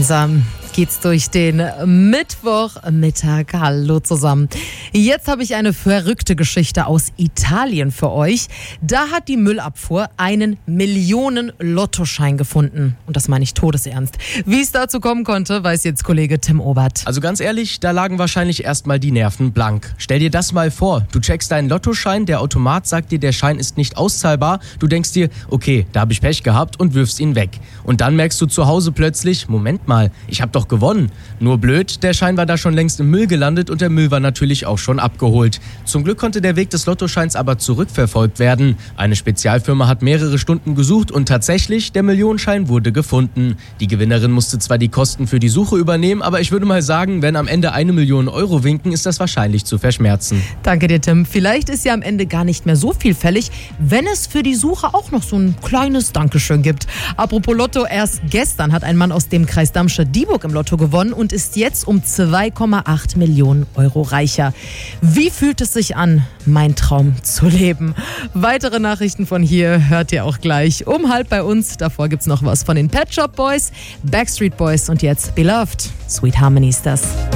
Gemeinsam geht's durch den Mittwochmittag. Hallo zusammen. Jetzt habe ich eine verrückte Geschichte aus Italien für euch. Da hat die Müllabfuhr einen Millionen-Lottoschein gefunden. Und das meine ich todesernst. Wie es dazu kommen konnte, weiß jetzt Kollege Tim Obert. Also ganz ehrlich, da lagen wahrscheinlich erstmal die Nerven blank. Stell dir das mal vor. Du checkst deinen Lottoschein, der Automat sagt dir, der Schein ist nicht auszahlbar. Du denkst dir, okay, da habe ich Pech gehabt und wirfst ihn weg. Und dann merkst du zu Hause plötzlich, Moment mal, ich habe doch gewonnen. Nur blöd, der Schein war da schon längst im Müll gelandet und der Müll war natürlich auch schon abgeholt. Zum Glück konnte der Weg des Lottoscheins aber zurückverfolgt werden. Eine Spezialfirma hat mehrere Stunden gesucht und tatsächlich, der Millionenschein wurde gefunden. Die Gewinnerin musste zwar die Kosten für die Suche übernehmen, aber ich würde mal sagen, wenn am Ende 1 Million Euro winken, ist das wahrscheinlich zu verschmerzen. Danke dir, Tim. Vielleicht ist ja am Ende gar nicht mehr so viel fällig, wenn es für die Suche auch noch so ein kleines Dankeschön gibt. Apropos Lotto, erst gestern hat ein Mann aus dem Kreis Darmstadt-Dieburg im Lotto gewonnen und ist jetzt um 2,8 Millionen Euro reicher. Wie fühlt es sich an, mein Traum zu leben? Weitere Nachrichten von hier hört ihr auch gleich um 12:30 bei uns. Davor gibt's noch was von den Pet Shop Boys, Backstreet Boys und jetzt Beloved. Sweet Harmony ist das.